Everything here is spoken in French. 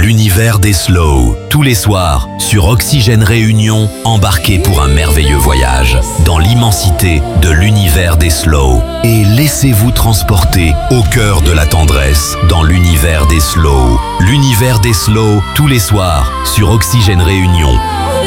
l'univers des slow. Tous les soirs, sur Oxygène Réunion, embarquez pour un merveilleux voyage dans l'immensité de l'univers des slow. Et laissez-vous transporter au cœur de la tendresse dans l'univers des slow. L'univers des slow, tous les soirs, sur Oxygène Réunion.